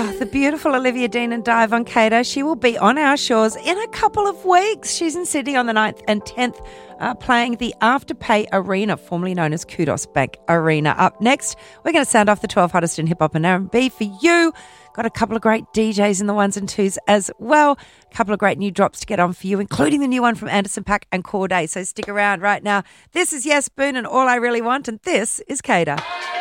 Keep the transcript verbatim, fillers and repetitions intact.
Oh, the beautiful Olivia Dean and Di Von Cater. She will be on our shores in a couple of weeks. She's in Sydney on the ninth and tenth, uh, playing the Afterpay Arena, formerly known as Kudos Bank Arena. Up next, we're going to sound off the twelve hottest in hip-hop and R and B for you. Got a couple of great D Js in the ones and twos as well. A couple of great new drops to get on for you, including the new one from Anderson .Paak and Corday. So stick around right now. This is Yes Boone and All I Really Want, and this is Cater.